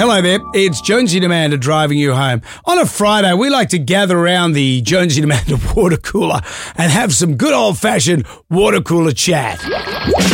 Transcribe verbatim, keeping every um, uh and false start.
Hello there, it's Jonesy and Amanda driving you home. On a Friday, we like to gather around the Jonesy and Amanda water cooler and have some good old-fashioned water cooler chat.